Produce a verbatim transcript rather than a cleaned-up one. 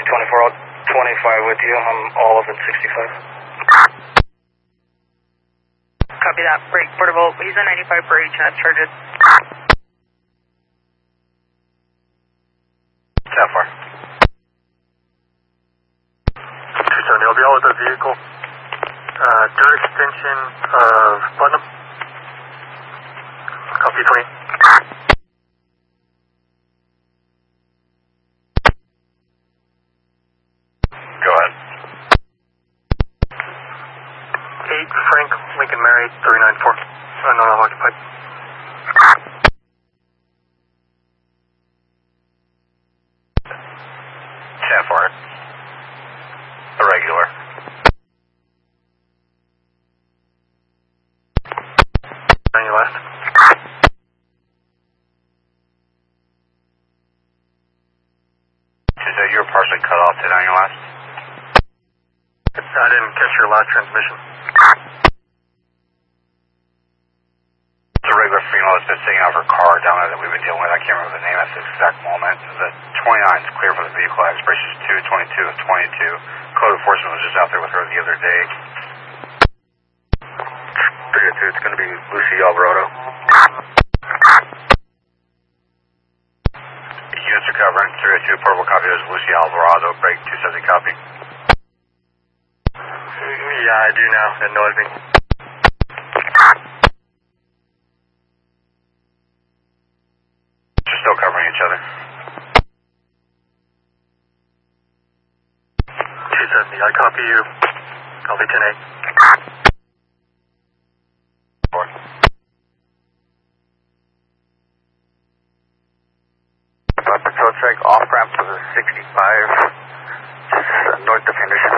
twenty-four, twenty-five with you. I'm all of at sixty-five. Copy that. Break, portable. He's a ninety-five per each, and that's charges. How far? two seventy, I'll be all with the vehicle. Uh, dirt extension of Putnam. Copy twenty. Go ahead. eight Frank Lincoln Mary three nine four. Uh, no, I'm occupied. ten four. Irregular. Any left? So you were partially cut off today on your last? I didn't catch your last transmission. It's a regular female that's been sitting out of her car down there that we've been dealing with. I can't remember the name at this exact moment. The twenty-nine is clear for the vehicle. Expiration is two twenty-two of twenty-two. Code enforcement was just out there with her the other day. three oh two, it's going to be Lucy Alvarado. Units are covering. three oh two, portable copy. There's Lucy Alvarado. Break two seventy copy. Yeah, I do now. It annoys me. You're still covering each other. two seventy, I copy you. I'll be ten eight. Four. Patrol check off ramp to the sixty-five, just north of Henderson.